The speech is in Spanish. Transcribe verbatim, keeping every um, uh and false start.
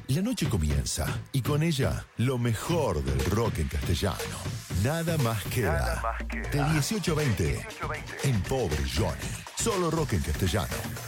La noche comienza y con ella lo mejor del rock en castellano. Nada más queda. Nada más queda. De dieciocho a veinte en Pobre Johnny. Solo rock en castellano.